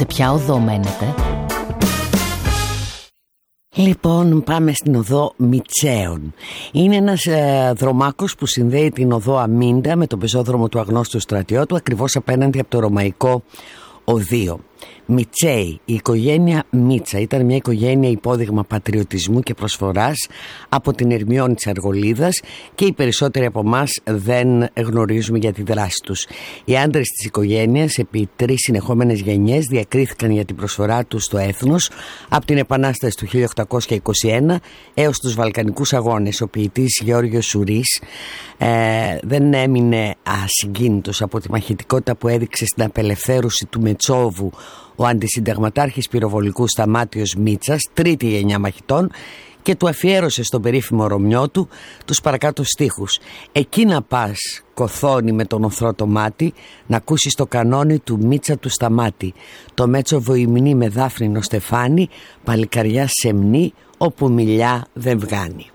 Σε ποια οδό μένετε? Λοιπόν, πάμε στην οδό Μητσαίων. Είναι ένας δρομάκος που συνδέει την οδό Αμίντα με τον πεζόδρομο του Αγνώστου Στρατιώτου, ακριβώς απέναντι από το Ρωμαϊκό Οδείο. Μητσαίοι, η οικογένεια Μίτσα ήταν μια οικογένεια υπόδειγμα πατριωτισμού και προσφοράς από την Ερμιόνη της Αργολίδας και οι περισσότεροι από εμάς δεν γνωρίζουμε για τη δράση τους. Οι άντρες της οικογένειας επί 3 συνεχόμενες γενιές διακρίθηκαν για την προσφορά τους στο έθνος από την Επανάσταση του 1821 έως τους Βαλκανικούς Αγώνες. Ο ποιητής Γεώργιος Σουρής δεν έμεινε ασυγκίνητος από τη μαχητικότητα που έδειξε στην απελευθέρωση του Μετσόβου ο αντισυνταγματάρχης πυροβολικού Σταμάτιος Μίτσας, τρίτη γενιά μαχητών, και του αφιέρωσε στον περίφημο Ρωμιό του τους παρακάτω στίχους. «Εκεί να πας, κοθώνει με τον οθρό το μάτι, να ακούσεις το κανόνι του Μίτσα του Σταμάτη. Το Μέτσοβο υμνεί με δάφνινο στεφάνι, παλικαριά σεμνή, όπου μιλιά δεν βγάνει».